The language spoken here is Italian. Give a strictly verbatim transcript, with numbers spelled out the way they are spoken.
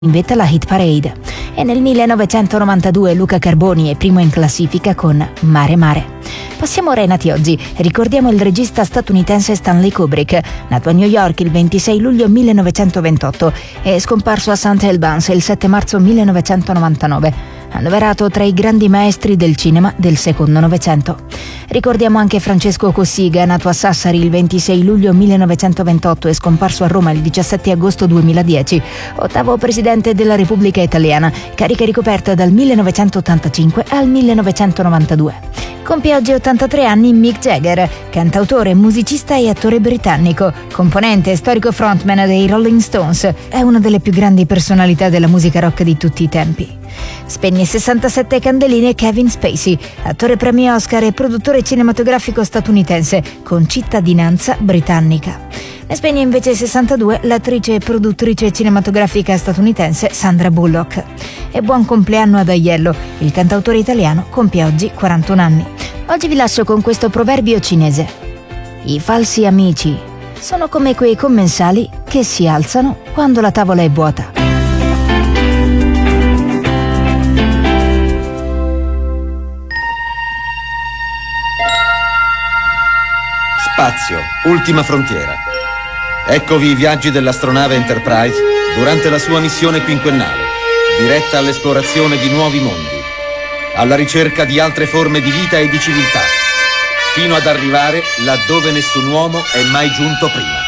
invetta la hit parade e nel millenovecentonovantadue Luca Carboni è primo in classifica con Mare Mare. Passiamo ora ai nati oggi. Ricordiamo il regista statunitense Stanley Kubrick, nato a New York il ventisei luglio millenovecentoventotto e scomparso a Saint Albans il sette marzo millenovecentonovantanove. Annoverato tra i grandi maestri del cinema del secondo Novecento. Ricordiamo anche Francesco Cossiga, nato a Sassari il ventisei luglio millenovecentoventotto e scomparso a Roma il diciassette agosto duemiladieci, ottavo presidente della Repubblica Italiana, carica ricoperta dal millenovecentottantacinque al millenovecentonovantadue. Compie oggi ottantatré anni Mick Jagger, cantautore, musicista e attore britannico, componente e storico frontman dei Rolling Stones. È una delle più grandi personalità della musica rock di tutti i tempi. Spegne sessantasette candeline Kevin Spacey, attore premio Oscar e produttore cinematografico statunitense con cittadinanza britannica. Ne spegne invece sessantadue l'attrice e produttrice cinematografica statunitense Sandra Bullock. E buon compleanno ad Aiello, il cantautore italiano compie oggi quarantuno anni. Oggi vi lascio con questo proverbio cinese. I falsi amici sono come quei commensali che si alzano quando la tavola è vuota. Spazio, ultima frontiera. Eccovi i viaggi dell'astronave Enterprise durante la sua missione quinquennale, diretta all'esplorazione di nuovi mondi, alla ricerca di altre forme di vita e di civiltà, fino ad arrivare laddove nessun uomo è mai giunto prima.